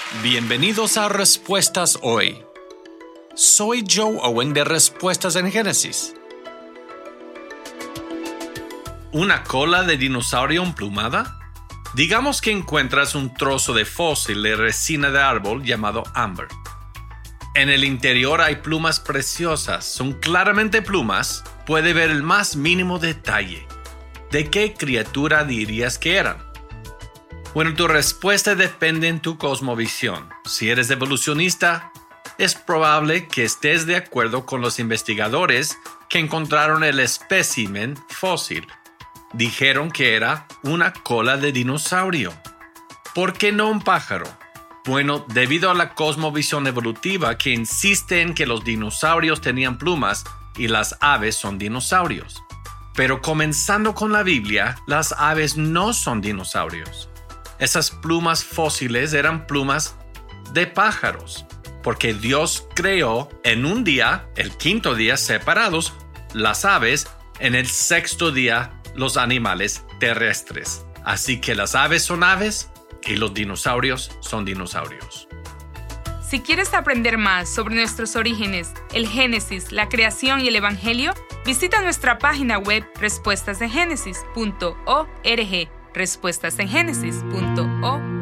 Bienvenidos a Respuestas Hoy. Soy Joe Owen de Respuestas en Génesis. ¿Una cola de dinosaurio emplumada? Digamos que encuentras un trozo de fósil de resina de árbol llamado ámbar. En el interior hay plumas preciosas, son claramente plumas, puede ver el más mínimo detalle. ¿De qué criatura dirías que eran? Bueno, tu respuesta depende en tu cosmovisión. Si eres evolucionista, es probable que estés de acuerdo con los investigadores que encontraron el espécimen fósil. Dijeron que era una cola de dinosaurio. ¿Por qué no un pájaro? Bueno, debido a la cosmovisión evolutiva que insiste en que los dinosaurios tenían plumas y las aves son dinosaurios. Pero comenzando con la Biblia, las aves no son dinosaurios. Esas plumas fósiles eran plumas de pájaros, porque Dios creó en un día, el quinto día, separados las aves, en el sexto día los animales terrestres. Así que las aves son aves y los dinosaurios son dinosaurios. Si quieres aprender más sobre nuestros orígenes, el Génesis, la creación y el Evangelio, visita nuestra página web respuestasengenesis.org. respuestasengenesis.org